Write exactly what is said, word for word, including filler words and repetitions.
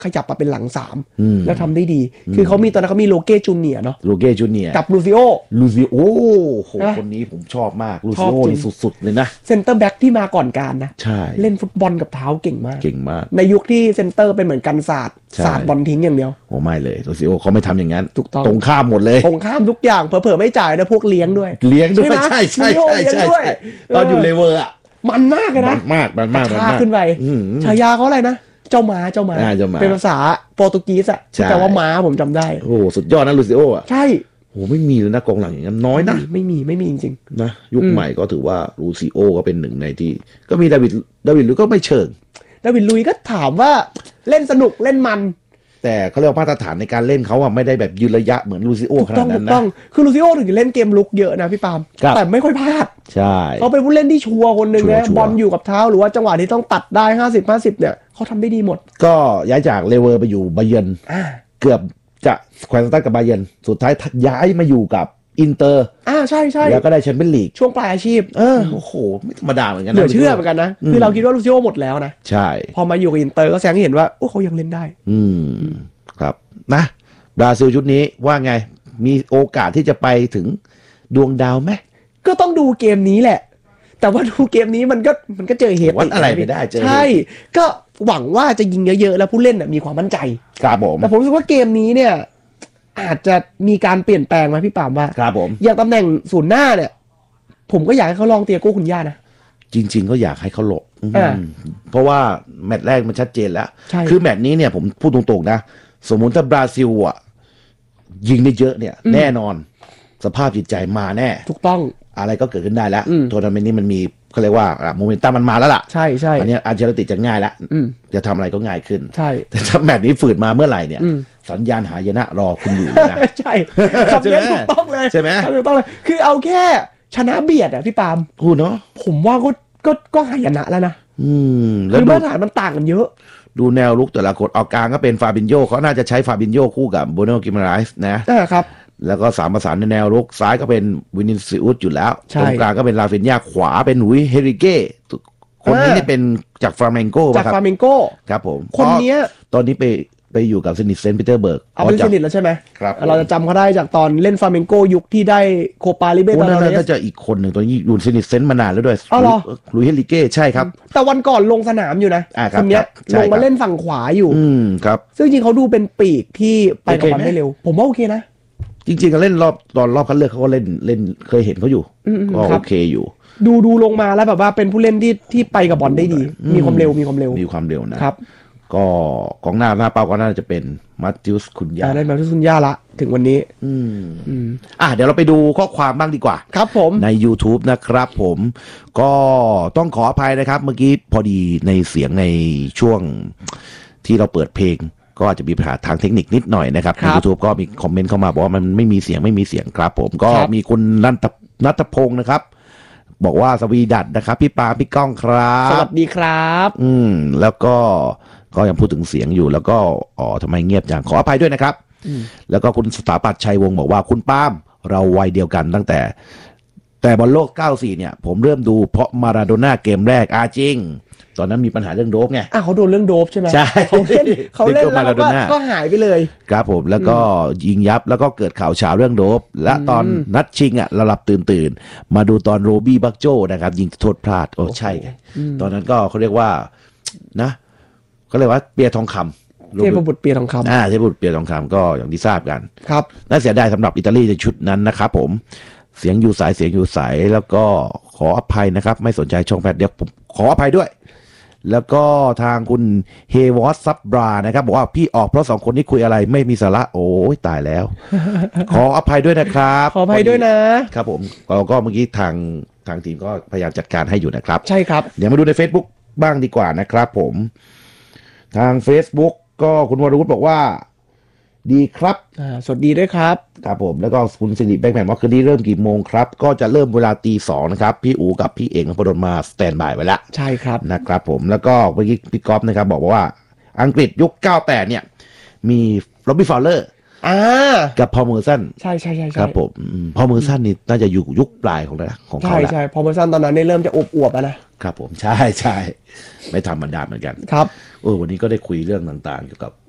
ขยับมาเป็นหลังสามแล้วทำได้ดีคือเขามีตอนนั้นเขามีโลเก้จูเนียร์เนาะโลเก้จูเนียร์กับลูซิโอลูซิโอคนนี้ผมชอบมากลูซิโอนี่สุดๆเลยนะเซนเตอร์แบ็กที่มาก่อนการนะใช่เล่นฟุตบอลกับเท้าเก่งมากเก่งมากในยุคที่เซนเตอร์เป็นเหมือนกันศาสตร์ศาสตร์บอลทิ้งอย่างเดียวโอ้ไม่เลยลูซิโอเขาไม่ทำอย่างนั้นถูกต้องตรงข้ามหมดเลยตรงข้ามทุกอย่างเผลอๆไม่จ่ายนะพวกเลี้ยงด้วยเลี้ยงด้วยใช่ใช่ใช่ตอนอยู่เลเวอร์อ่ะมันมากเลยนะมากมันมากมันมากขึ้นไปฉายาเขาอะไรนะเจ้าม้าเจ้าม้าเป็นภาษาโปรตุเกสอ่ะแต่ว่าม้าผมจำได้โอ้สุดยอดนะลูซิโออ่ะใช่โอ้ไม่มีเลยนะกองหลังอย่างนั้นน้อยนะไม่มีไม่มีจริงๆนะยุคใหม่ก็ถือว่าลูซิโอก็เป็นหนึ่งในที่ก็มีดาวิดดาวิดลุยก็ไม่เชิงดาวิดลุยก็ถามว่าเล่นสนุกเล่นมันแต่เขาเรียกว่ามาตรฐานในการเล่นเขาอะไม่ได้แบบยืนระยะเหมือนลูซิโอขนาดนั้นนะต้องคือลูซิโอถึงจะเล่นเกมลุกเยอะนะพี่ปาล์มแต่ไม่ค่อยพลาดใช่เขาเป็นผู้เล่นที่ชัวร์คนหนึ่งนะบอลอยู่กับเท้าหรือว่าจังหวะที่ต้องตัดได้ห้าสิบ ห้าสิบเนี่ยเขาทำได้ดีหมดก็ย้ายจากเลเวอร์ไปอยู่ไบเยิร์นเกือบจะแขวนสตั๊ดกับไบเยิร์นสุดท้ายย้ายมาอยู่กับอินเตอร์อ่าใช่ใช่แล้วก็ได้แชมเปี้ยนลีกช่วงปลายอาชีพเออโอ้โหไม่ธรรมดาเหมือนกันนะเหลือเชื่อเหมือนกันนะคือเราคิดว่าลูซิโอหมดแล้วนะใช่พอมาอยู่กับอินเตอร์ก็แสดงให้เห็นว่าโอ้เขายังเล่นได้อืมครับนะบราซิลชุดนี้ว่าไงมีโอกาสที่จะไปถึงดวงดาวไหมก็ต้องดูเกมนี้แหละแต่ว่าดูเกมนี้มันก็มันก็เจอเหตุวัดอะไรไม่ได้เจอใช่ก็หวังว่าจะยิงเยอะๆแล้วผู้เล่นมีความมั่นใจครับผมแต่ผมรู้สึกว่าเกมนี้เนี่ยอาจจะมีการเปลี่ยนแปลงไหมพี่ปามว่าครับผมอย่างตำแหน่งศูนย์หน้าเนี่ยผมก็อยากให้เขาลองเตียโก้คุณย่านะจริงๆก็อยากให้เขาหลบเพราะว่าแมตช์แรกมันชัดเจนแล้วคือแมตช์นี้เนี่ยผมพูดตรงๆนะสมมุติถ้าบราซิลอ่ะยิงได้เยอะเนี่ยแน่นอนสภาพจิตใจมาแน่ถูกต้องอะไรก็เกิดขึ้นได้แล้วทัวร์นาเมนต์นี้มันมีเขาเรียกว่าโมเมนตัมมันมาแล้วล่ะใช่ใช่อันนี้อันเชลติจะง่ายแล้วจะทำอะไรก็ง่ายขึ้นใช่แต่ถ้าแมตช์นี้ฝืดมาเมื่อไหร่เนี่ยสัญญาณหายนะรอคุณอยู่นะใช่คำนี้ถูกต้องเลยใช่ไหมถูกต้องเลยคือเอาแค่ชนะเบียดอ่ะพี่ปาล์มพูดเนาะผมว่าก็ก็ก็หายนะแล้วนะอืมคือมาตรฐานมันต่างกันเยอะดูแนวลุกแต่ละคนออกกลางก็เป็นฟาบินโญเขาน่าจะใช้ฟาบินโญคู่กับโบโนกิมาไรส์นะนะครับแล้วก็สามประสานในแนวลุกซ้ายก็เป็นวินิซิอุสอยู่แล้วตรงกลางก็เป็นลาฟินยาขวาเป็นหุยเฮริเก้คนนี้นี่เป็นจากฟลาเมงโกจากฟลาเมงโกครับผมคนนี้ตอนนี้ไปไปอยู่กับซินิตเซนต์ปีเตอร์เบิร์กเอาเป็นซินิตแล้วใช่ไหมครับเราจะจำเขาได้จากตอนเล่นฟลาเมงโกยุคที่ได้โคปาลิเบตาโรเสน่าจะอีกคนหนึ่งตอนนี้อยู่ซินิตเซนต์มานานแล้วด้วยลุยเฮริเก้ใช่ครับแต่วันก่อนลงสนามอยู่นะคนนี้ลงมาเล่นฝั่งขวาอยู่อืมครับซึ่งจริงเขาดูเป็นปีกที่ไปกับบอลได้เร็วผมว่าโอเคนะจริงๆก็เล่นรอบตอนรอบคัดเลือกเขาก็เล่นเล่นเคยเห็นเขาอยู่ก็โอเคอยู่ดูดูลงมาแล้วแบบว่าเป็นผู้เล่นที่ที่ไปกับบอลได้ดีมีความเร็วมีความเร็วมีความเร็วนะครับก็กองหน้าหน้าเป้าก็น่าจะเป็นมัตติอุสคุนยาได้มัตติอุสคุนยาละถึงวันนี้อืมอืมอ่ะเดี๋ยวเราไปดูข้อความบ้างดีกว่าครับผมใน YouTube นะครับผมก็ต้องขออภัยนะครับเมื่อกี้พอดีในเสียงในช่วงที่เราเปิดเพลงก็อาจจะมีปัญหาทางเทคนิคนิดหน่อยนะครับใน YouTube ก็มีคอมเมนต์เข้ามาบอกว่ามันไม่มีเสียงไม่มีเสียงครับผมก็มีคุณนันทนัทพงศ์นะครับบอกว่าสวีดัตนะครับพี่ปาพี่ก้องครับสวัสดีครับอืมแล้วก็ก็ยังพูดถึงเสียงอยู่แล้วก็อ๋อทำไมเงียบจังขออภัยด้วยนะครับแล้วก็คุณสถาปัตย์ชัยวงศ์บอกว่าคุณปาล์มเราวัยเดียวกันตั้งแต่แต่บอลโลกเก้าสิบสี่เนี่ยผมเริ่มดูเพราะมาราโดน่าเกมแรกอาจริงตอนนั้นมีปัญหาเรื่องโดปไงอ่ะเขาโดนเรื่องโดปใช่ไหมใช่เขาเล่นเขาเล่นแล้วก็หายไปเลยครับผมแล้วก็ยิงยับแล้วก็เกิดข่าวเช้าเรื่องโดปและตอนนัดชิงอ่ะเราหลับตื่นตื่นมาดูตอนโรบี้บักโจนะครับยิงโทษพลาดโอ้ใช่ไงตอนนั้นก็เขาเรียกว่านะเขาเรียกว่าเปียทองคำเทพบุตรเปียทองคำอ่าเทพบุตรเปียทองคำก็อย่างที่ทราบกันครับน่าเสียดายสำหรับอิตาลีในชุดนั้นนะครับผมเสียงอยู่สายเสียงอยู่สายแล้วก็ขออภัยนะครับไม่สนใจช่องแพทเดี๋ยวผมขออภัยด้วยแล้วก็ทางคุณเฮวอสซับบรานะครับบอกว่าพี่ออกเพราะสองคนนี้คุยอะไรไม่มีสาระโอ้ยตายแล้ว ขออภัยด้วยนะครับขออภัยด้วยนะครับผมเราก็เมื่อกี้ทางทางทีมก็พยายามจัดการให้อยู่นะครับใช่ครับเดี๋ยวมาดูใน Facebook บ้างดีกว่านะครับผมทาง Facebook ก็คุณวรวุฒิบอกว่าดีครับสวัสดีด้วยครับครับผมแล้วก็คุณสิริแบงค์แมนว่าคืนนี้เริ่มกี่โมงครับก็จะเริ่มเวลาตีสองนะครับพี่อู๋กับพี่เอกนพดลมาสแตนบายไว้แล้วใช่ครับนะครับผมแล้วก็เมื่อกี้พี่ก๊อฟนะครับบอกว่าอังกฤษยุคเก้าสิบแปดเนี่ยมีโรบบี้ฟาวเลอร์อ่ากับพอลเมอร์สันใช่ใช่ใช่ครับผมพอลเมอร์สันนี่น่าจะอยู่ยุคปลายของนะของเขาแล้วใช่ใช่พอลเมอร์สันตอนนั้นนี่เริ่มจะอวบๆแล้วนะครับผมใช่ใช่ไม่ธรรมดาเหมือนกันครับเออวันนี้ก็ได้คุยเรื่องต่างๆเกี่ยวกับ